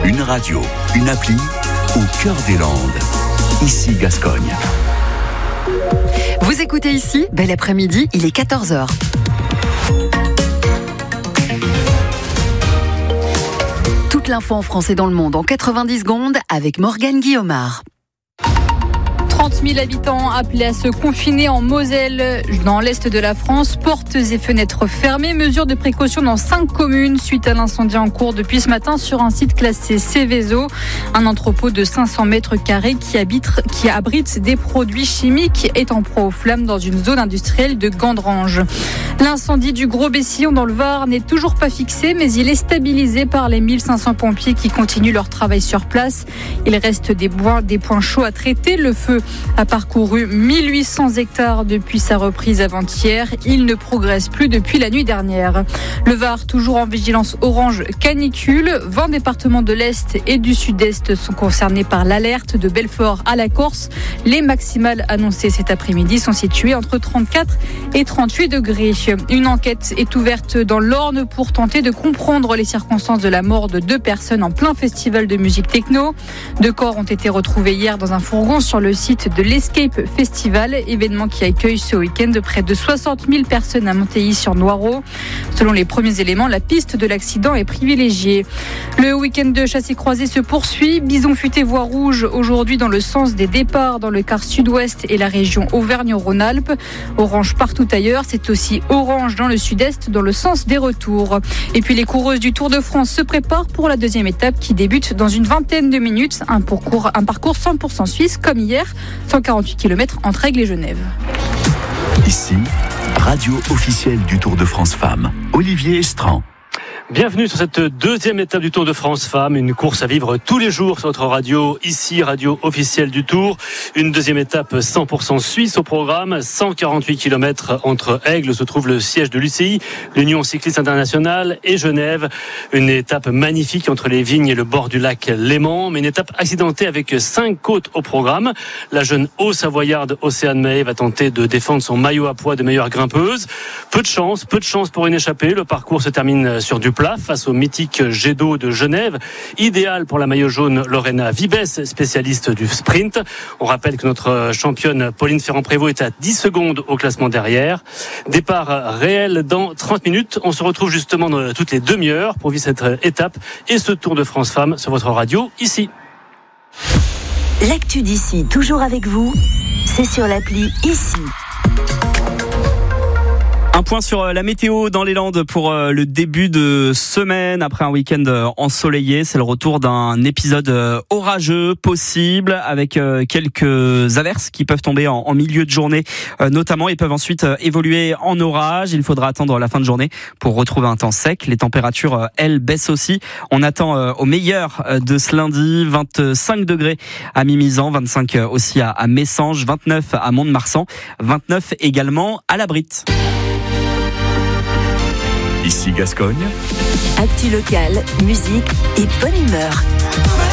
Une radio, une appli au cœur des Landes. Ici Gascogne. Vous écoutez ici, bel après-midi, il est 14h. Toute l'info en français dans le monde en 90 secondes avec Morgane Guillaumard. 30 000 habitants appelés à se confiner en Moselle, dans l'est de la France. Portes et fenêtres fermées. Mesures de précaution dans 5 communes suite à l'incendie en cours depuis ce matin sur un site classé Céveso. Un entrepôt de 500 mètres carrés qui abrite des produits chimiques est en proie aux flammes dans une zone industrielle de Gandrange. L'incendie du Gros-Bessillon dans le Var n'est toujours pas fixé, mais il est stabilisé par les 1500 pompiers qui continuent leur travail sur place. Il reste des points chauds à traiter. Le feu a parcouru 1800 hectares depuis sa reprise avant-hier. Il ne progresse plus depuis la nuit dernière. Le Var, toujours en vigilance orange canicule. 20 départements de l'Est et du Sud-Est sont concernés par l'alerte de Belfort à la Corse. Les maximales annoncées cet après-midi sont situées entre 34 et 38 degrés. Une enquête est ouverte dans l'Orne pour tenter de comprendre les circonstances de la mort de 2 personnes en plein festival de musique techno. 2 corps ont été retrouvés hier dans un fourgon sur le site de l'Escape Festival, événement qui accueille ce week-end près de 60 000 personnes à Monteilly-sur-Noireau. Selon les premiers éléments, la piste de l'accident est privilégiée. Le week-end de chassé-croisé se poursuit. Bison futé voie rouge aujourd'hui dans le sens des départs dans le quart sud-ouest et la région Auvergne-Rhône-Alpes. Orange partout ailleurs, c'est aussi orange dans le sud-est dans le sens des retours. Et puis les coureuses du Tour de France se préparent pour la deuxième étape qui débute dans une vingtaine de minutes. Un parcours 100% suisse comme hier, 148 km entre Aigle et Genève. Ici, radio officielle du Tour de France Femmes. Olivier Estran. Bienvenue sur cette deuxième étape du Tour de France Femmes, une course à vivre tous les jours sur notre radio, ici, radio officielle du Tour. Une deuxième étape 100% suisse au programme, 148 km entre Aigle se trouve le siège de l'UCI, l'Union Cycliste Internationale, et Genève. Une étape magnifique entre les vignes et le bord du lac Léman, mais une étape accidentée avec 5 côtes au programme. La jeune Haut-Savoyarde Océane Mahé va tenter de défendre son maillot à pois de meilleure grimpeuse. Peu de chance pour une échappée. Le parcours se termine sur du plat face au mythique jet d'eau de Genève, idéal pour la maillot jaune Lorena Vibes, spécialiste du sprint. On rappelle que notre championne Pauline Ferrand-Prévot est à 10 secondes au classement derrière. Départ réel dans 30 minutes. On se retrouve justement dans toutes les demi-heures pour vivre cette étape et ce Tour de France Femmes sur votre radio ici. L'actu d'ici, toujours avec vous, c'est sur l'appli Ici. Un point sur la météo dans les Landes pour le début de semaine après un week-end ensoleillé. C'est le retour d'un épisode orageux possible avec quelques averses qui peuvent tomber en milieu de journée notamment et peuvent ensuite évoluer en orage. Il faudra attendre la fin de journée pour retrouver un temps sec. Les températures, elles, baissent aussi. On attend au meilleur de ce lundi 25 degrés à Mimizan, 25 aussi à Messanges, 29 à Mont-de-Marsan, 29 également à la Brite. Ici Gascogne. Actu locale, musique et bonne humeur.